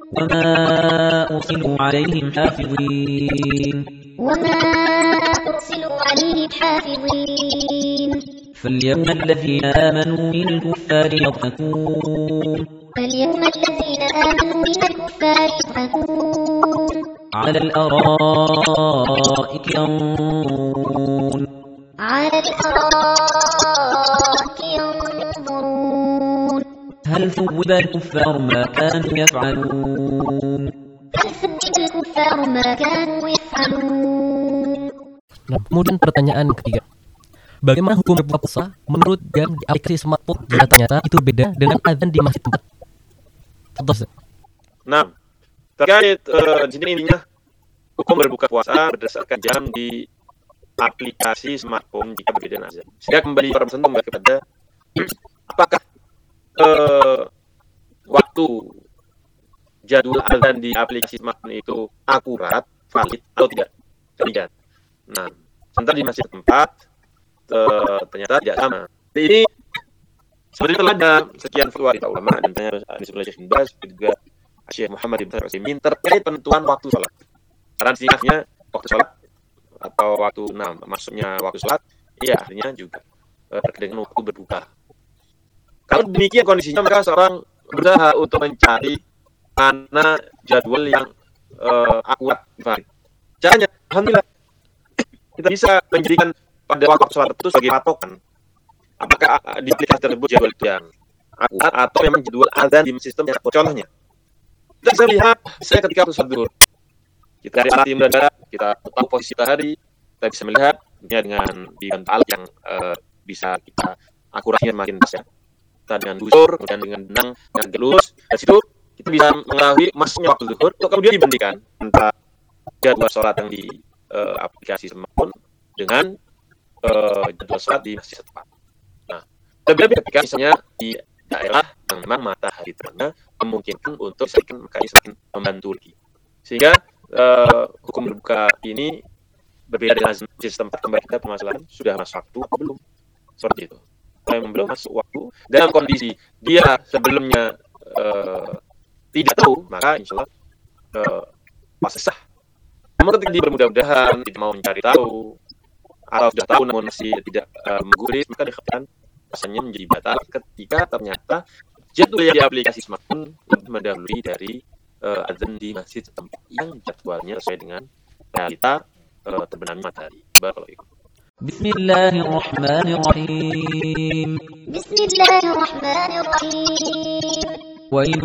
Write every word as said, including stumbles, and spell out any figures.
وما أرسلوا عليهم حافظين وما أرسلوا عليهم حافظين فاليوم الذين آمنوا من الكفار يضحكون فاليوم الذين آمنوا من الكفار يضحكون على الأرائك ينظرون على الأرائك ينظرون هل ثوب الكفار ما كانوا يفعلون هل ثوب الكفار ما كانوا يفعلون. Nah, kemudian pertanyaan ketiga, bagaimana hukum berbuka puasa menurut jam di aplikasi smartphone jika ternyata itu beda dengan azan di masjid tempat? Contoh. Nah, terkait uh, di sini intinya hukum berbuka puasa berdasarkan jam di aplikasi smartphone jika berbeda dengan azan. Sehingga kembali permasalahan kembali kepada apakah uh, waktu jadwal azan di aplikasi smartphone itu akurat, valid atau tidak? Tidak. Nah, sementara di masjid tempat uh, ternyata tidak sama. Jadi ini sebenarnya telah ada sekian fatwa dari ulama dan tanya di sebelah Syekh bin Baz juga Syekh Muhammad bin Utsaimin terkait penentuan waktu sholat. Karena singkatnya waktu sholat atau waktu nah maksudnya waktu sholat, iya artinya juga uh, terkait dengan waktu berbuka. Kalau demikian kondisinya maka seorang berusaha untuk mencari mana jadwal yang uh, akurat, valid. Caranya, alhamdulillah kita bisa menjadikan pada waktu sholat itu sebagai patokan. Apakah di aplikasi tersebut jadwal yang akurat atau memang jadwal azan di sistemnya? Contohnya, kita bisa lihat saya ketika waktu sholat zuhur, kita dari alat yang berada, kita tahu posisi matahari, kita bisa melihat dengan dibantu alat yang uh, bisa kita akurasinya makin pas ya. Kita dengan busur, kemudian dengan benang yang gelus, dari situ kita bisa mengetahui masuknya waktu zuhur, untuk kemudian dibandingkan antara jadwal sholat yang di uh, aplikasi smartphone dengan uh, jadwal sholat di masjid setempat. Nah, lebih-lebih ketika misalnya di daerah yang memang matahari terbenam memungkinkan untuk misalkan makanya semakin membantu lagi. Sehingga uh, hukum berbuka ini berbeda dengan masjid setempat. Kembali kita permasalahan sudah masuk waktu atau belum, seperti itu. Kalau memang belum masuk waktu dalam kondisi dia sebelumnya uh, tidak tahu, maka insya Allah uh, pasti sah. Namun ketika dia bermudah-mudahan tidak mau mencari tahu atau sudah tahu namun masih tidak uh, mengguris, maka dikatakan rasanya menjadi batal ketika ternyata jadwal yang di aplikasi smartphone lebih mendahului dari uh, azan di masjid setempat yang jadwalnya sesuai dengan realita uh, terbenamnya matahari. Barakallahu. Bismillahirrahmanirrahim. Bismillahirrahmanirrahim. ويل